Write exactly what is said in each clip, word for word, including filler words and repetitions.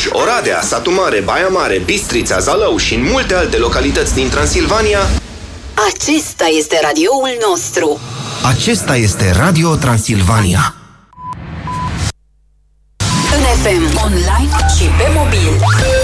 Cluj, Oradea, Satu Mare, Baia Mare, Bistrița, Zalău și în multe alte localități din Transilvania. Acesta este radioul nostru. Acesta este Radio Transilvania. În F M, online și pe mobil.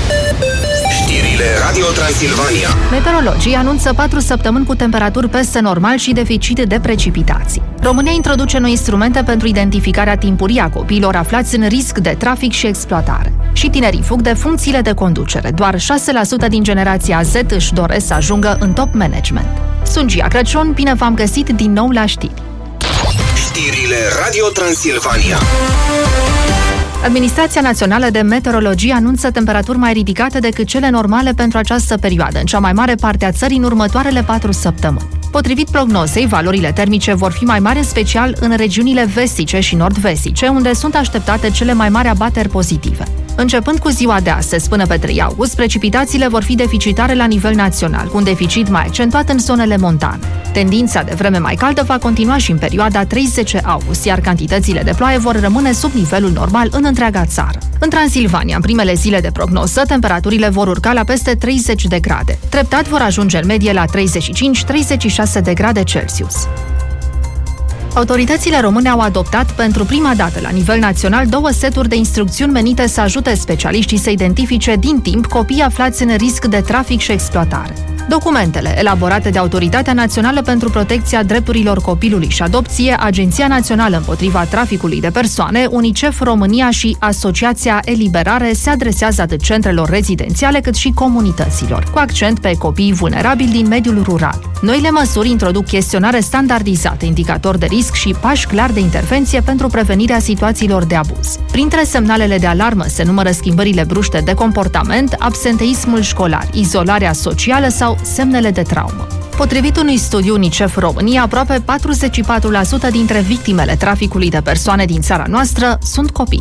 Știrile Radio Transilvania. Meteorologii anunță patru săptămâni cu temperaturi peste normal și deficit de precipitații. România introduce noi instrumente pentru identificarea timpurie a copiilor aflați în risc de trafic și exploatare. Și tinerii fug de funcțiile de conducere. Doar șase la sută din generația Z își doresc să ajungă în top management. Sunt Gia Crăciun, bine v-am găsit din nou la știri. Știrile Radio Transilvania. Administrația Națională de Meteorologie anunță temperaturi mai ridicate decât cele normale pentru această perioadă, în cea mai mare parte a țării în următoarele patru săptămâni. Potrivit prognozei, valorile termice vor fi mai mari, în special în regiunile vestice și nord-vestice, unde sunt așteptate cele mai mari abateri pozitive. Începând cu ziua de astăzi până pe trei august, precipitațiile vor fi deficitare la nivel național, cu un deficit mai accentuat în zonele montane. Tendința de vreme mai caldă va continua și în perioada treizeci august, iar cantitățile de ploaie vor rămâne sub nivelul normal în întreaga țară. În Transilvania, în primele zile de prognoză, temperaturile vor urca la peste treizeci de grade. Treptat vor ajunge în medie la treizeci și cinci - treizeci și șase de grade Celsius. Autoritățile române au adoptat pentru prima dată la nivel național două seturi de instrucțiuni menite să ajute specialiștii să identifice din timp copiii aflați în risc de trafic și exploatare. Documentele, elaborate de Autoritatea Națională pentru Protecția Drepturilor Copilului și Adopție, Agenția Națională împotriva Traficului de Persoane, UNICEF România și Asociația Eliberare, se adresează atât centrelor rezidențiale cât și comunităților, cu accent pe copiii vulnerabili din mediul rural. Noile măsuri introduc chestionare standardizate, indicatori de risc și pași clari de intervenție pentru prevenirea situațiilor de abuz. Printre semnalele de alarmă se numără schimbările bruște de comportament, absenteismul școlar, izolarea socială sau semnele de traumă. Potrivit unui studiu UNICEF România, aproape patruzeci și patru la sută dintre victimele traficului de persoane din țara noastră sunt copii.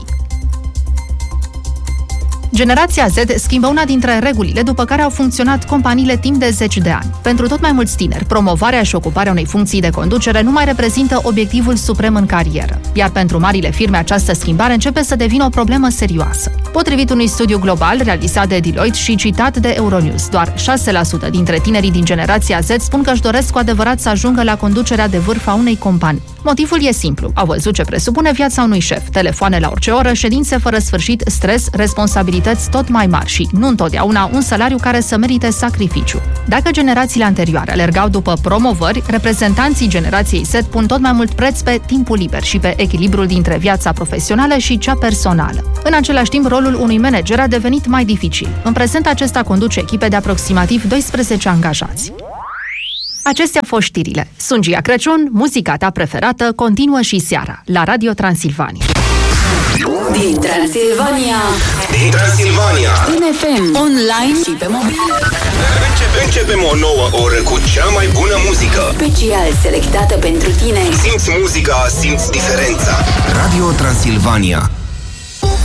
Generația Z schimbă una dintre regulile după care au funcționat companiile timp de zeci de ani. Pentru tot mai mulți tineri, promovarea și ocuparea unei funcții de conducere nu mai reprezintă obiectivul suprem în carieră, iar pentru marile firme această schimbare începe să devină o problemă serioasă. Potrivit unui studiu global realizat de Deloitte și citat de Euronews, doar șase la sută dintre tinerii din generația Z spun că își doresc cu adevărat să ajungă la conducerea de vârf a unei companii. Motivul e simplu. Au văzut ce presupune viața unui șef: telefoane la orice oră, ședințe fără sfârșit, stres, responsabilități tot mai mari și, nu întotdeauna, un salariu care să merite sacrificiu. Dacă generațiile anterioare alergau după promovări, reprezentanții generației Z pun tot mai mult preț pe timpul liber și pe echilibrul dintre viața profesională și cea personală. În același timp, rolul unui manager a devenit mai dificil. În prezent, acesta conduce echipe de aproximativ doisprezece angajați. Acestea au fost știrile. Sunt Gia Crăciun, muzica ta preferată continuă și seara la Radio Transilvania. Din Transilvania. Din Transilvania. În F M, online și pe mobil. Începe, începem o nouă oră cu cea mai bună muzică. Special selectată pentru tine. Simți muzica, simți diferența. Radio Transilvania.